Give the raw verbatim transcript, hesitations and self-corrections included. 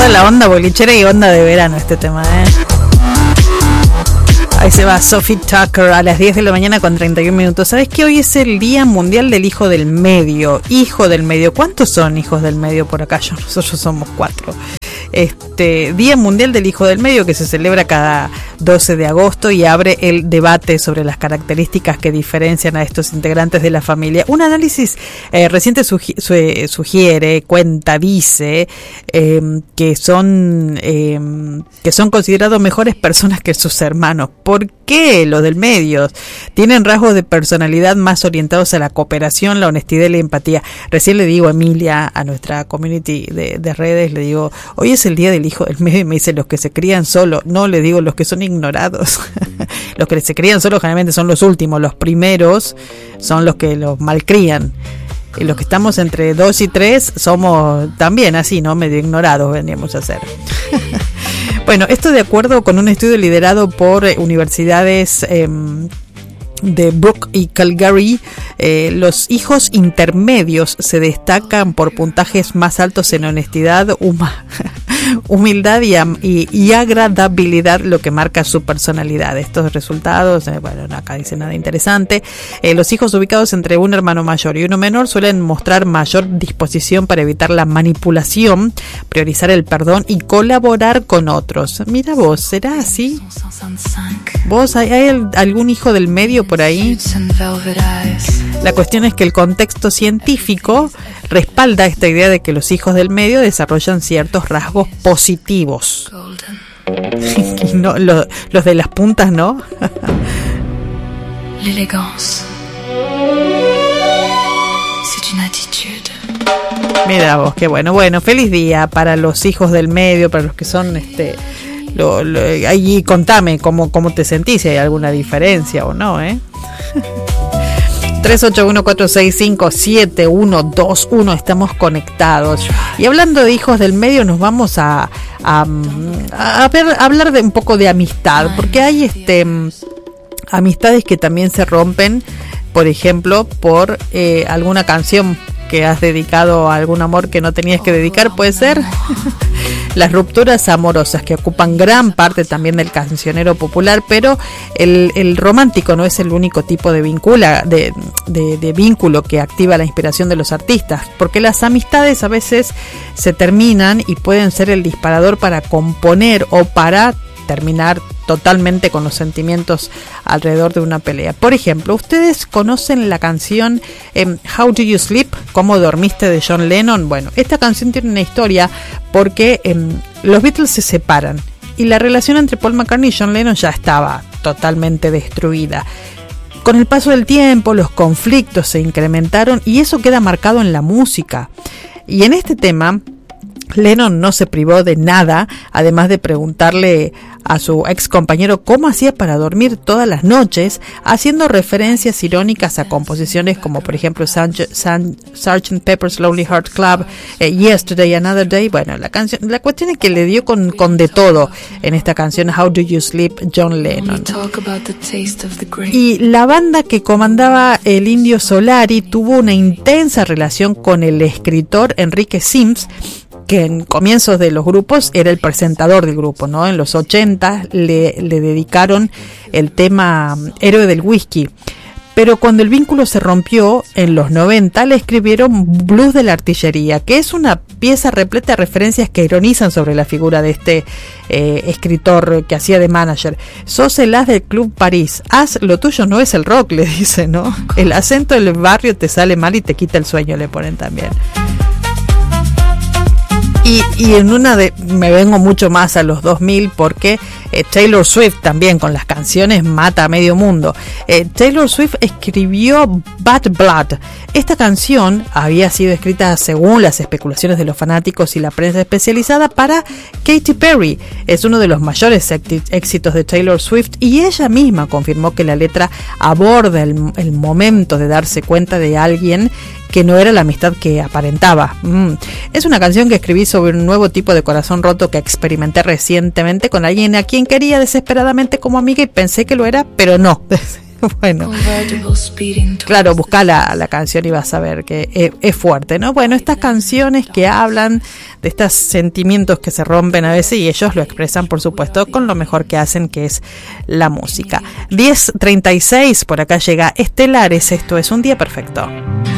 toda la onda bolichera y onda de verano este tema, ¿eh? Ahí se va Sophie Tucker a las diez de la mañana con treinta y un minutos. ¿Sabes que hoy es el Día Mundial del Hijo del Medio? Hijo del Medio. ¿Cuántos son hijos del medio por acá? Yo, nosotros somos cuatro. Este Día Mundial del Hijo del Medio, que se celebra cada doce de agosto y abre el debate sobre las características que diferencian a estos integrantes de la familia. Un análisis eh, reciente sugi- su- sugiere, cuenta, dice eh, que son eh, que son considerados mejores personas que sus hermanos. ¿Por qué? Los del medio tienen rasgos de personalidad más orientados a la cooperación, la honestidad y la empatía. Recién le digo a Emilia, a nuestra community de, de redes, le digo, hoy es el Día del Hijo del Medio, y me dice, los que se crían solo. No, le digo, los que son ignorados. Los que se crían solo generalmente son los últimos, los primeros son los que los malcrían. Y los que estamos entre dos y tres somos también así, ¿no? Medio ignorados vendríamos a ser. Bueno, esto de acuerdo con un estudio liderado por eh, universidades eh, de Brook y Calgary, eh, los hijos intermedios se destacan por puntajes más altos en honestidad, huma, humildad y, y, y agradabilidad, lo que marca su personalidad. Estos resultados, eh, bueno, acá dice nada interesante. Eh, los hijos ubicados entre un hermano mayor y uno menor suelen mostrar mayor disposición para evitar la manipulación, priorizar el perdón y colaborar con otros. Mira vos, ¿será así? ¿Vos hay, hay algún hijo del medio por ahí? La cuestión es que el contexto científico respalda esta idea de que los hijos del medio desarrollan ciertos rasgos positivos. Y no, lo, los de las puntas, ¿no? Mira vos, qué bueno. Bueno, feliz día para los hijos del medio, para los que son este Lo, lo, ahí contame cómo, cómo te sentís, si hay alguna diferencia o no, ¿eh? tres ocho uno cuatro seis cinco siete uno dos uno, estamos conectados. Y hablando de hijos del medio, nos vamos a, a, a, ver, a hablar de un poco de amistad, porque hay este amistades que también se rompen, por ejemplo, por eh, alguna canción que has dedicado a algún amor que no tenías que dedicar, ¿puede ser? Las rupturas amorosas que ocupan gran parte también del cancionero popular, pero el, el romántico no es el único tipo de, vincula, de, de, de vínculo que activa la inspiración de los artistas, porque las amistades a veces se terminan y pueden ser el disparador para componer o para terminar totalmente con los sentimientos alrededor de una pelea. Por ejemplo, ¿ustedes conocen la canción eh, How Do You Sleep? ¿Cómo dormiste? De John Lennon. Bueno, esta canción tiene una historia porque eh, los Beatles se separan y la relación entre Paul McCartney y John Lennon ya estaba totalmente destruida. Con el paso del tiempo, los conflictos se incrementaron y eso queda marcado en la música. Y en este tema, Lennon no se privó de nada, además de preguntarle a su ex compañero cómo hacía para dormir todas las noches, haciendo referencias irónicas a composiciones como por ejemplo sergeant Pepper's Lonely Hearts Club, eh, Yesterday, Another Day. Bueno, la canción, la cuestión es que le dio con, con de todo en esta canción How Do You Sleep, John Lennon. Y la banda que comandaba el Indio Solari tuvo una intensa relación con el escritor Enrique Sims, que en comienzos de los grupos era el presentador del grupo, ¿no? En los ochenta le, le dedicaron el tema Héroe del Whisky. Pero cuando el vínculo se rompió, en los noventa le escribieron Blues de la Artillería, que es una pieza repleta de referencias que ironizan sobre la figura de este eh, escritor que hacía de manager. Sos el as del Club París, haz lo tuyo, no es el rock, le dice, ¿no? El acento del barrio te sale mal y te quita el sueño, le ponen también. Y, y en una de, me vengo mucho más a los dos mil porque eh, Taylor Swift también con las canciones mata a medio mundo. Eh, Taylor Swift escribió Bad Blood. Esta canción había sido escrita según las especulaciones de los fanáticos y la prensa especializada para Katy Perry. Es uno de los mayores éxitos de Taylor Swift y ella misma confirmó que la letra aborda el, el momento de darse cuenta de alguien que no era la amistad que aparentaba. Mm. Es una canción que escribí sobre un nuevo tipo de corazón roto que experimenté recientemente con alguien a quien quería desesperadamente como amiga y pensé que lo era, pero no. Bueno, claro, busca la, la canción y vas a ver que es, es fuerte, ¿no? Bueno, estas canciones que hablan de estos sentimientos que se rompen a veces y ellos lo expresan, por supuesto, con lo mejor que hacen, que es la música. diez treinta y seis, por acá llega Estelares, esto es Un Día Perfecto.